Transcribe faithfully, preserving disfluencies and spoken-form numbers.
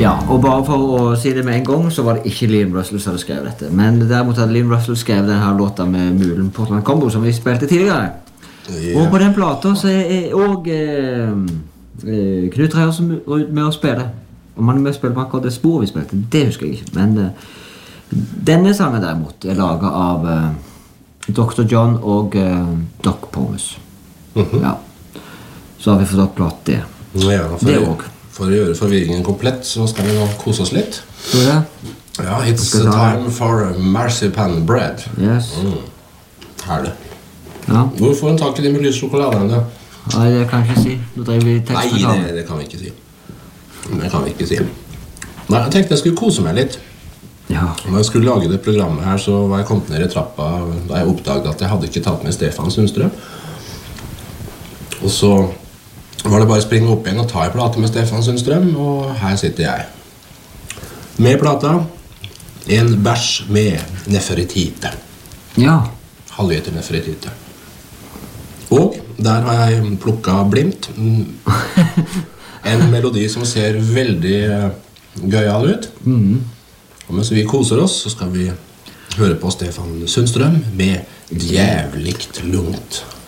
Ja, og bare for å si det med en gang, så var det ikke Leon Russell som hadde skrevet dette. Men derimot hadde Leon Russell skrevet denne låta med Mulen Portland Combo, som vi spilte tidligere. Yeah. Og på den plata så er også eh, Knut Reiersen med å spille. Om han er med å spille på akkurat det sporet vi spilte, det husker jeg ikke. Men eh, denne sangen derimot er laget av eh, doktor John og eh, Doc Pomus. Mm-hmm. Ja. Så har vi fått opp platt det. Ja, for, det også. For å gjøre forvirringen komplett, så skal vi nå kose oss litt. Tror det? Ja, it's time for marzipan bread. Yes. Mm. Herlig. Ja. Hvor får en tak i de med lys sjokolade enda? Nei, det kan jeg ikke si. Nå driver vi teksten. Nei, det, det kan vi ikke si. Det kan vi ikke si. Nei, jeg tenkte jeg skulle kose meg litt. Ja. Når jeg skulle lage det programmet her, så var jeg kommet ned i trappa da jeg oppdaget at jeg hadde ikke tatt med Stefan Sundstrøm. Og så var det bare å springe opp igjen og ta i plate med Stefan Sundstrøm, og her sitter jeg. Med plata, en bæsj med neferitite. Ja. Halvliter neferitite. Og der har jeg plukket blindt en melodi som ser veldig gøyal ut. Mm. Og mens vi koser oss, så skal vi høre på Stefan Sundstrøm med Djævligt lungt.